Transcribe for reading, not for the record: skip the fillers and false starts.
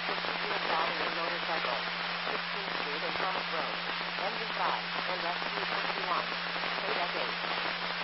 Proceed to a in motorcycle. 16th Street and Thomas Road. NV5 and SQ61. Plate S8.